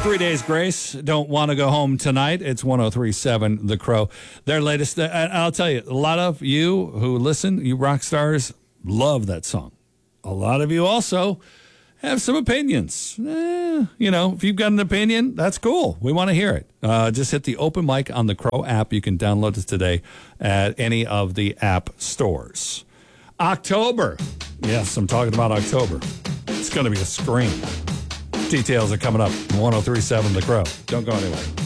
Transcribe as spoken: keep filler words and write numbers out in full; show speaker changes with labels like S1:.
S1: Three Days Grace, Don't Want to Go Home Tonight. It's one oh three point seven The Crow. Their latest, and I'll tell you, a lot of you who listen, you rock stars, love that song. A lot of you also have some opinions. Eh, you know, if you've got an opinion, that's cool. We want to hear it. Uh, just hit the open mic on the Crow app. You can download it today at any of the app stores. October. Yes, I'm talking about October. It's going to be a scream. Details are coming up. one oh three point seven The Crow. Don't go anywhere.